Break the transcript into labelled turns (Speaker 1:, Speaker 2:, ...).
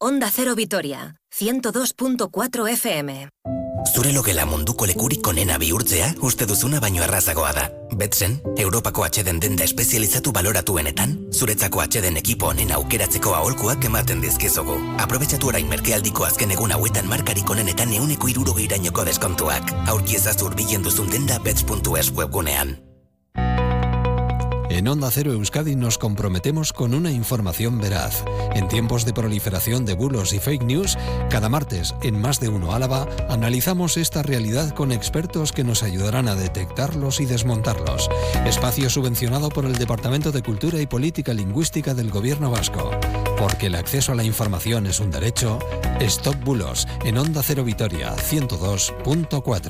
Speaker 1: Onda Cero Vitoria, 102.4 FM.
Speaker 2: Zure logela munduko lekurik onena bihurtzea, uste duzuna baino errazagoa da. Betsen, Europako atxeden denda espezializatu baloratuenetan, zuretzako atxeden ekipo onena aukeratzeko aholkuak ematen dizkizugu. Aprobetxatu orain merkealdiko azken egun hauetan markarik onenetan 160 deskontuak. Aurki ezazu hurbilen duzun denda bets.es webgunean.
Speaker 3: En Onda Cero Euskadi nos comprometemos con una información veraz. En tiempos de proliferación de bulos y fake news, cada martes, en Más de Uno Álava, analizamos esta realidad con expertos que nos ayudarán a detectarlos y desmontarlos. Espacio subvencionado por el Departamento de Cultura y Política Lingüística del Gobierno Vasco. Porque el acceso a la información es un derecho. Stop Bulos, en Onda Cero Vitoria, 102.4.